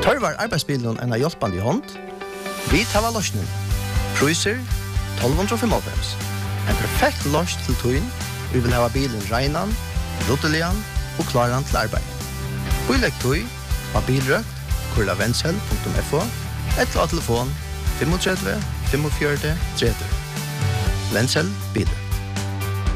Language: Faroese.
Tørvar arbeidsbilen en hjelpende i hånd? Vi tar løsningen. Priser 1295. En perfekt løs til tøyen. Vi vil ha bilen regnen, ruttelian og klaren til arbeid. Bylegg tøy, bilrøkt, kurlavensel.fo, eller telefon 35 45 30. Vensel, bilen.